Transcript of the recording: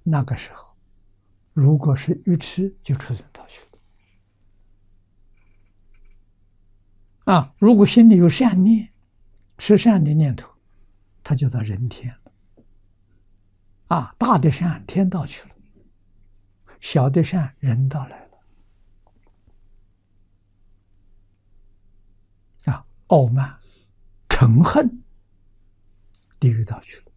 那个时候，如果是愚痴，就畜生道去了。如果心里有善念，是善的念头，他就到人天了。大的善天道去了，小的善人道来了。傲慢、嗔恨，地狱道去了。